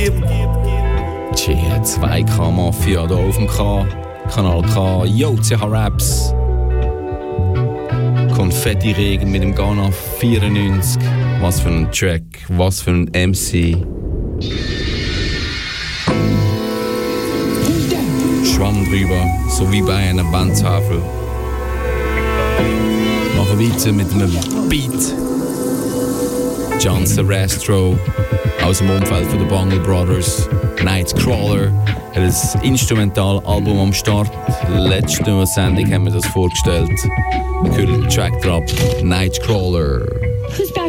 Tja, 2K Mafia hier auf dem Kanal K. Yo, CH Raps. Konfetti-Regen mit dem Ghana 94. Was für ein Track, was für ein MC. Schwamm drüber, so wie bei einer Bandtafel. Machen weiter mit einem Beat. John Serastro aus dem Umfeld von den Bungle Brothers. Nightcrawler hat ein Instrumentalalbum am Start. Letzte Sendung haben wir das vorgestellt. Wir hören den Track drauf. Nightcrawler. Who's